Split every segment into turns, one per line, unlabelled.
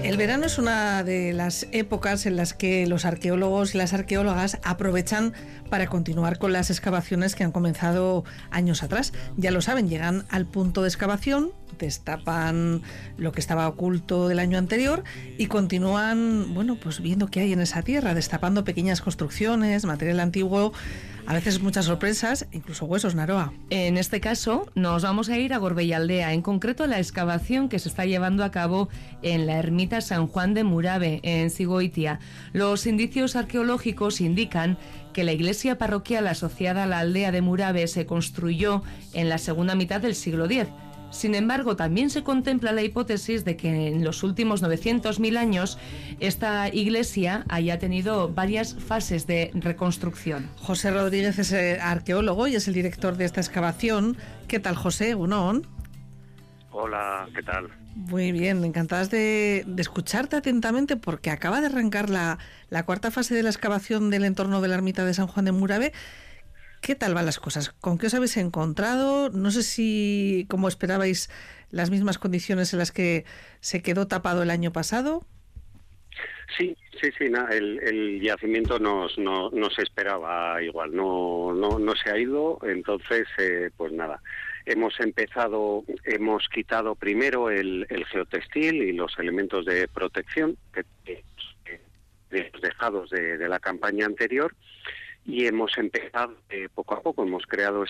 El verano es una de las épocas en las que los arqueólogos y las arqueólogas aprovechan para continuar con las excavaciones que han comenzado años atrás. Ya lo saben, llegan al punto de excavación, destapan lo que estaba oculto del año anterior y continúan, pues viendo qué hay en esa tierra, destapando pequeñas construcciones, material antiguo, a veces muchas sorpresas, incluso huesos, Naroa.
En este caso nos vamos a ir a Gorbeialdea, en concreto a la excavación que se está llevando a cabo en la ermita San Juan de Murabe, en Sigoitia. Los indicios arqueológicos indican que la iglesia parroquial asociada a la aldea de Murabe se construyó en la segunda mitad del siglo X. Sin embargo, también se contempla la hipótesis de que en los últimos 900.000 años esta iglesia haya tenido varias fases de reconstrucción.
José Rodríguez es arqueólogo y es el director de esta excavación. ¿Qué tal, José? Unón.
Hola, ¿qué tal?
Muy bien, encantadas de escucharte atentamente porque acaba de arrancar la cuarta fase de la excavación del entorno de la ermita de San Juan de Murabe. ¿Qué tal van las cosas? ¿Con qué os habéis encontrado? No sé si, como esperabais, las mismas condiciones en las que se quedó tapado el año pasado.
Sí, el yacimiento no se esperaba igual, no se ha ido, entonces, pues nada. Hemos quitado primero el geotextil y los elementos de protección de los dejados de la campaña anterior. Y hemos empezado poco a poco, hemos creado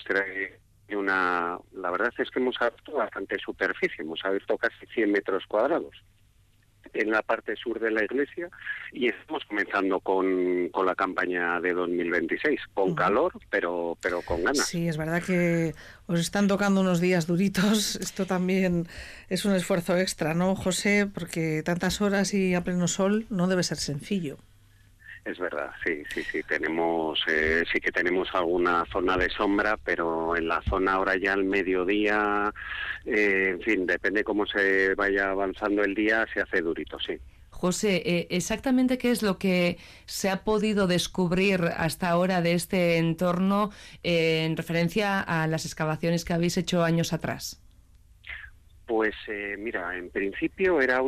la verdad es que hemos abierto bastante superficie, hemos abierto casi 100 metros cuadrados en la parte sur de la iglesia y estamos comenzando con la campaña de 2026, con calor, pero con ganas.
Sí, es verdad que os están tocando unos días duritos, esto también es un esfuerzo extra, ¿no, José? Porque tantas horas y a pleno sol no debe ser sencillo.
Es verdad, sí, tenemos, sí que tenemos alguna zona de sombra, pero en la zona ahora ya al mediodía, en fin, depende cómo se vaya avanzando el día, se hace durito, sí.
José, exactamente qué es lo que se ha podido descubrir hasta ahora de este entorno en referencia a las excavaciones que habéis hecho años atrás.
Pues mira, en principio era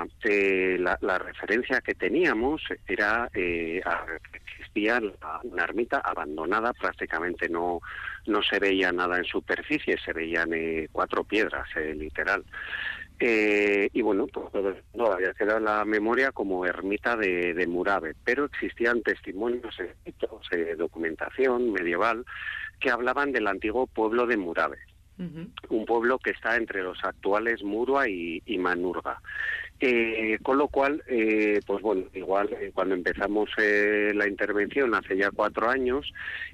la referencia que teníamos era que existía una ermita abandonada, prácticamente no se veía nada en superficie, se veían 4 piedras, literal. Y bueno, pues no había quedado en la memoria como ermita de Murabe, pero existían testimonios escritos, documentación medieval, que hablaban del antiguo pueblo de Murabe. Un pueblo que está entre los actuales Murua y Manurga. Con lo cual, pues bueno, igual cuando empezamos la intervención hace ya 4 años,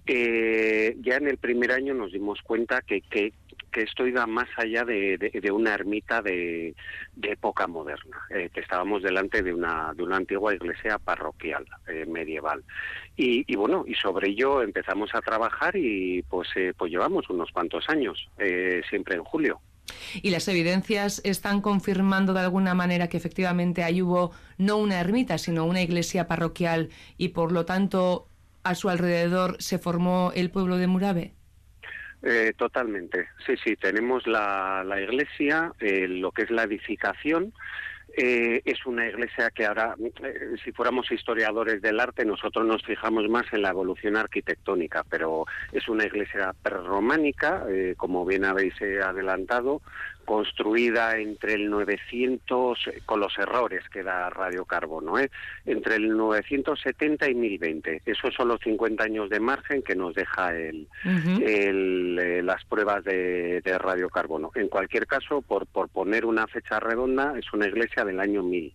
ya en el primer año nos dimos cuenta que esto iba más allá de una ermita de época moderna, que estábamos delante de una antigua iglesia parroquial medieval. Y bueno, y sobre ello empezamos a trabajar y pues llevamos unos cuantos años, siempre en julio.
¿Y las evidencias están confirmando de alguna manera que efectivamente ahí hubo no una ermita, sino una iglesia parroquial y por lo tanto a su alrededor se formó el pueblo de Murabe?
Totalmente, sí, tenemos la iglesia, lo que es la edificación. Es una iglesia que ahora, si fuéramos historiadores del arte, nosotros nos fijamos más en la evolución arquitectónica, pero es una iglesia prerrománica, como bien habéis adelantado, construida entre el 900, con los errores que da radiocarbono, entre el 970 y 1020. Esos son los 50 años de margen que nos deja las pruebas de radiocarbono. En cualquier caso, por poner una fecha redonda, es una iglesia del año 1000.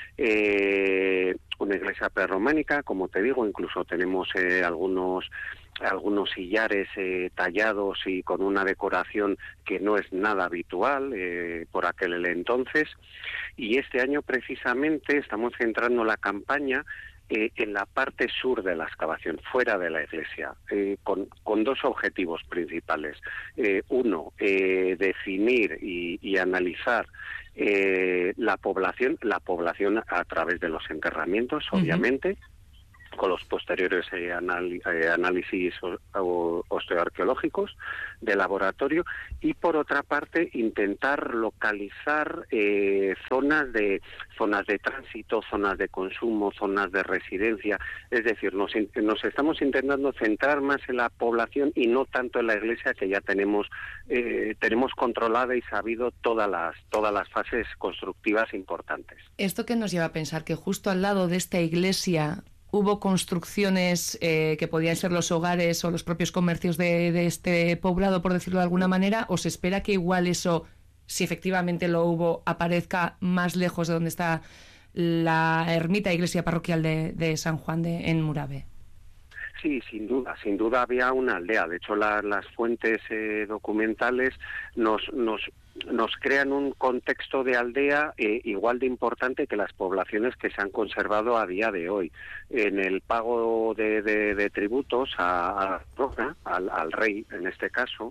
Una iglesia prerrománica, como te digo, incluso tenemos algunos sillares tallados y con una decoración que no es nada habitual por aquel entonces. Y este año precisamente estamos centrando la campaña en la parte sur de la excavación, fuera de la iglesia, con 2 objetivos principales. Uno, definir y analizar la población a través de los enterramientos, obviamente, con los posteriores análisis osteoarqueológicos de laboratorio, y por otra parte intentar localizar zonas zonas de tránsito, zonas de consumo, zonas de residencia. Es decir, nos estamos intentando centrar más en la población y no tanto en la iglesia, que ya tenemos controlada y sabido todas las fases constructivas importantes.
¿Esto qué nos lleva a pensar? Que justo al lado de esta iglesia hubo construcciones que podían ser los hogares o los propios comercios de este poblado, por decirlo de alguna manera, ¿o se espera que igual eso, si efectivamente lo hubo, aparezca más lejos de donde está la ermita iglesia parroquial de San Juan en Murabe?
Sí, sin duda había una aldea. De hecho, las fuentes documentales nos crean un contexto de aldea igual de importante que las poblaciones que se han conservado a día de hoy. En el pago de tributos a Rona, al rey en este caso,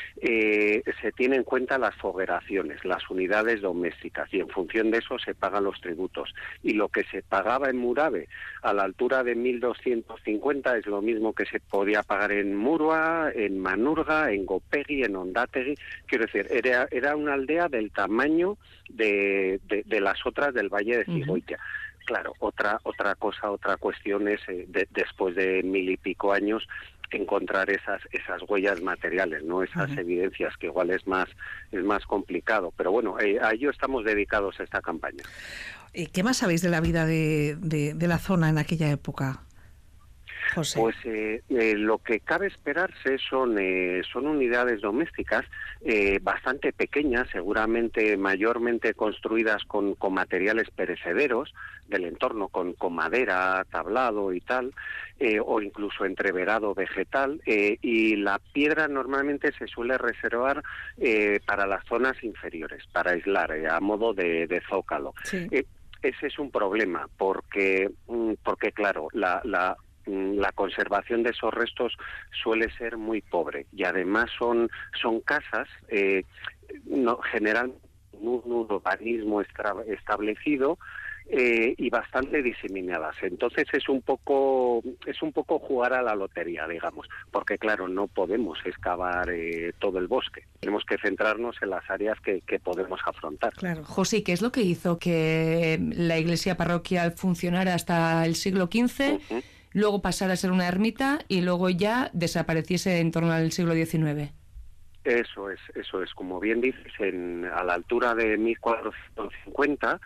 se tienen en cuenta las fogueraciones, las unidades domésticas, y en función de eso se pagan los tributos. Y lo que se pagaba en Murabe a la altura de 1.250 es lo mismo que se podía pagar en Murua, en Manurga, en Gopegui, en Ondategui. Quiero decir, era una aldea del tamaño de las otras del Valle de Cigoitia. Claro, otra cuestión es, después de 1000 y pico años, encontrar esas huellas materiales, no esas evidencias, que igual es más complicado. Pero bueno, a ello estamos dedicados a esta campaña.
¿Qué más sabéis de la vida de la zona en aquella época, José?
Pues lo que cabe esperarse son unidades domésticas bastante pequeñas, seguramente mayormente construidas con materiales perecederos del entorno, con madera, tablado y tal, o incluso entreverado vegetal, y la piedra normalmente se suele reservar para las zonas inferiores, para aislar, a modo de zócalo. Sí. Ese es un problema, porque claro, la conservación de esos restos suele ser muy pobre, y además son casas generalmente un urbanismo establecido y bastante diseminadas. Entonces es un poco jugar a la lotería, digamos, porque claro, no podemos excavar todo el bosque. Tenemos que centrarnos en las áreas que podemos afrontar.
Claro. José, ¿qué es lo que hizo que la iglesia parroquial funcionara hasta el siglo XV? Luego pasara a ser una ermita y luego ya desapareciese en torno al siglo XIX.
Eso es. Como bien dices, a la altura de 1450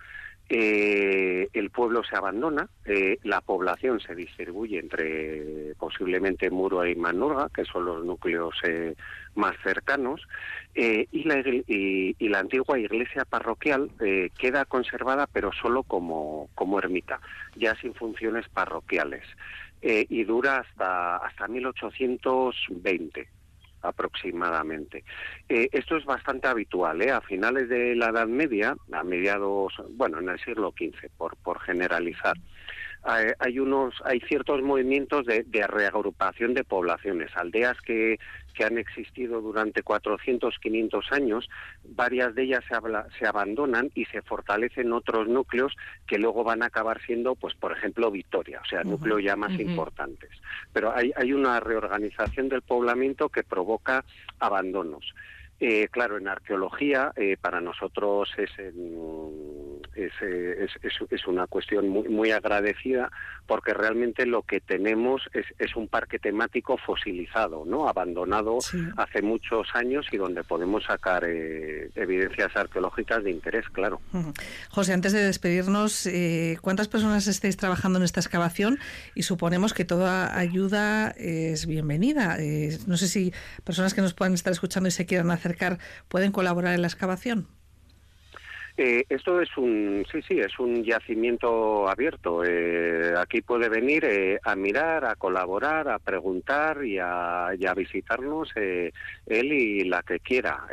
el pueblo se abandona, la población se distribuye entre posiblemente Murua y Manurga, que son los núcleos más cercanos, y la antigua iglesia parroquial queda conservada, pero solo como ermita, ya sin funciones parroquiales, y dura hasta 1820. Aproximadamente. Esto es bastante habitual, a finales de la Edad Media, en el siglo XV, por generalizar. Hay ciertos movimientos de reagrupación de poblaciones, aldeas que han existido durante 400, 500 años, varias de ellas se abandonan y se fortalecen otros núcleos que luego van a acabar siendo, pues por ejemplo, Vitoria, o sea, núcleos ya más importantes. Pero hay una reorganización del poblamiento que provoca abandonos. Claro, en arqueología para nosotros es una cuestión muy agradecida, porque realmente lo que tenemos es un parque temático fosilizado, ¿no? Abandonado hace muchos años, y donde podemos sacar evidencias arqueológicas de interés, claro.
José, antes de despedirnos, ¿cuántas personas estáis trabajando en esta excavación? Y suponemos que toda ayuda es bienvenida. No sé si personas que nos puedan estar escuchando y se quieran acercar pueden colaborar en la excavación.
Esto es un yacimiento abierto. Aquí puede venir a mirar, a colaborar, a preguntar y a visitarnos él y la que quiera.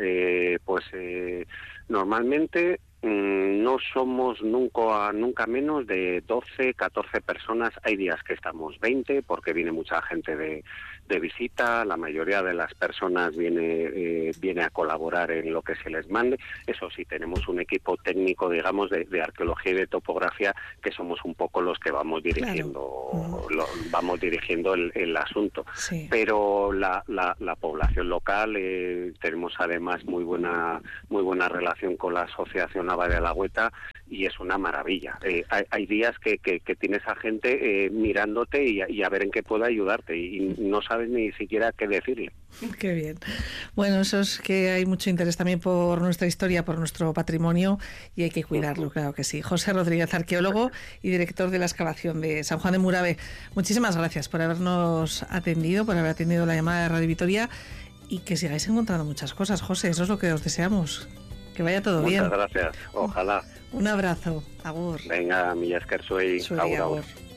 Normalmente no somos nunca menos de 12, 14 personas. Hay días que estamos 20 porque viene mucha gente de visita. La mayoría de las personas viene a colaborar en lo que se les mande. Eso sí, tenemos un equipo técnico, digamos, de arqueología y de topografía, que somos un poco los que vamos dirigiendo, vamos dirigiendo el asunto. Sí. Pero la población local, tenemos además muy buena relación con la Asociación Abad de la Hueta, visita y es una maravilla. Hay días que tienes a gente mirándote y a ver en qué puedo ayudarte y no sabes ni siquiera qué decirle.
Qué bien. Bueno, eso es que hay mucho interés también por nuestra historia, por nuestro patrimonio y hay que cuidarlo, claro que sí. José Rodríguez, arqueólogo y director de la excavación de San Juan de Murabe. Muchísimas gracias por habernos atendido, por haber atendido la llamada de Radio Vitoria y que sigáis encontrando muchas cosas, José. Eso es lo que os deseamos. Que vaya todo bien.
Muchas gracias. Ojalá.
Un abrazo. Agur.
Venga, mila esker zuei. Agur, agur.